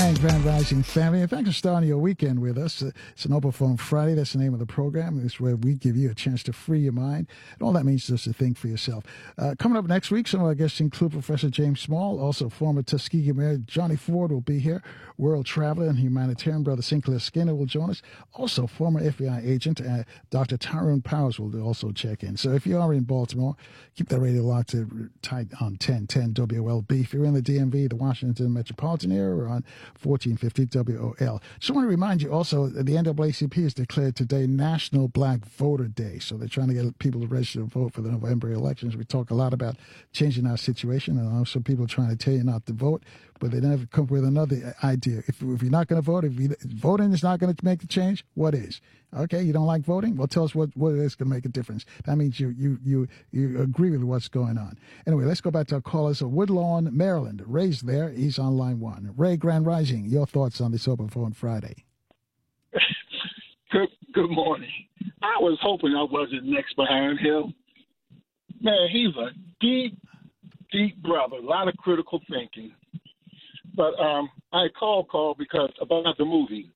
And Grand Rising family, and thanks for starting your weekend with us. It's an Open Phone Friday. That's the name of the program. It's where we give you a chance to free your mind. And all that means is just to think for yourself. Coming up next week, some of our guests include Professor James Small, also former Tuskegee Mayor Johnny Ford will be here. World traveler and humanitarian Brother Sinclair Skinner will join us. Also, former FBI agent Dr. Tyrone Powers will also check in. So if you are in Baltimore, keep that radio locked tight on 1010 WLB. If you're in the DMV, the Washington metropolitan area, we're on 1450 WOL. Just want to remind you also, the NAACP has declared today National Black Voter Day. So they're trying to get people to register to vote for the November elections. We talk a lot about changing our situation, and also people trying to tell you not to vote, but they never come up with another idea. If you're not going to vote, voting is not going to make the change, what is? Okay, you don't like voting? Well, tell us what is going to make a difference. That means you agree with what's going on. Anyway, let's go back to our callers. Woodlawn, Maryland. Ray's there. He's on line one. Ray, Grand Rising, your thoughts on this Open Phone Friday? Good morning. I was hoping I wasn't next behind him. Man, he's a deep brother. A lot of critical thinking. But I called because about the movie.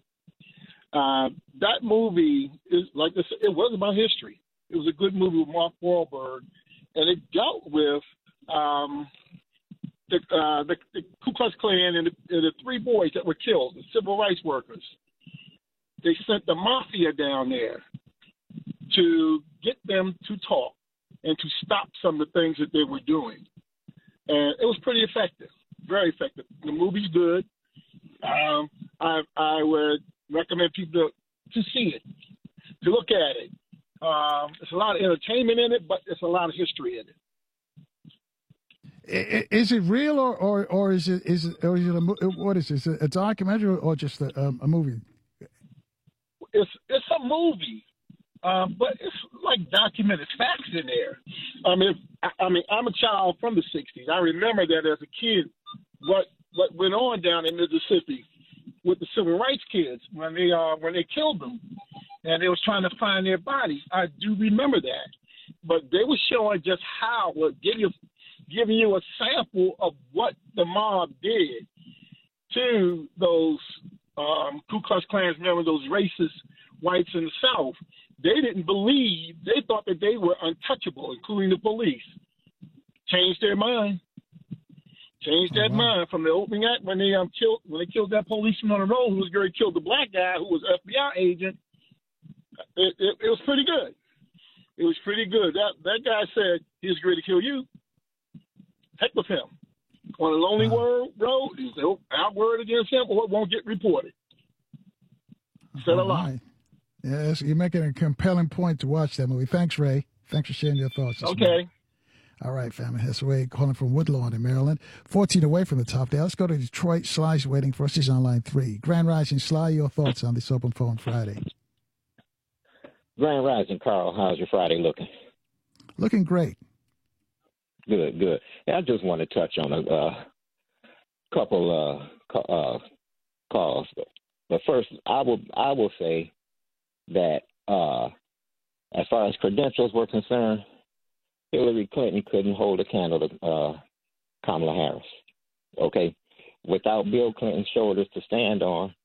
That movie is like this. It was about history. It was a good movie with Mark Wahlberg, and it dealt with the Ku Klux Klan and the three boys that were killed, the civil rights workers. They sent the mafia down there to get them to talk and to stop some of the things that they were doing, and it was pretty effective, very effective. The movie's good. I would recommend people to see it, to look at it. There's a lot of entertainment in it, but there's a lot of history in it. Is it real or is it what is it? Is it a documentary or just a movie? It's a movie, but it's like documented facts in there. I mean, I'm a child from the '60s. I remember that as a kid, what went on down in Mississippi with the civil rights kids when they killed them, and they was trying to find their bodies. I do remember that, but they were showing just how, giving you a sample of what the mob did to those Ku Klux Klans, remember those racist whites in the South. They didn't believe, they thought that they were untouchable, including the police. Changed their mind. Changed that mind from the opening act when they killed that policeman on the road who was going to kill the black guy who was an FBI agent. It was pretty good. It was pretty good. That guy said he was going to kill you. Heck with him. On a lonely road, he said, our word against him or it won't get reported. Said a lot. Right. Yes, you're making a compelling point to watch that movie. Thanks, Ray. Thanks for sharing your thoughts. Okay. All right, family. That's Ray calling from Woodlawn in Maryland. 14 away from the top there. Let's go to Detroit. Sly's waiting for us. He's on line 3. Grand Rising, Sly, your thoughts on this Open Phone Friday? Grand Rising, Carl. How's your Friday looking? Looking great. Good. Yeah, I just want to touch on a couple calls. But first, I will say that as far as credentials were concerned, Hillary Clinton couldn't hold a candle to Kamala Harris. Okay, without Bill Clinton's shoulders to stand on,